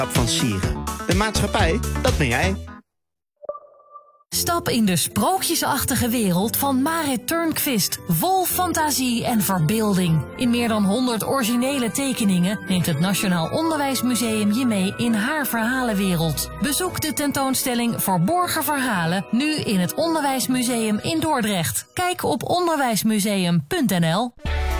van Sieren. De maatschappij, dat ben jij. Stap in de sprookjesachtige wereld van Marit Turnquist, vol fantasie en verbeelding. In meer dan 100 originele tekeningen neemt het Nationaal Onderwijsmuseum je mee in haar verhalenwereld. Bezoek de tentoonstelling Verborgen Verhalen, nu in het Onderwijsmuseum in Dordrecht. Kijk op onderwijsmuseum.nl.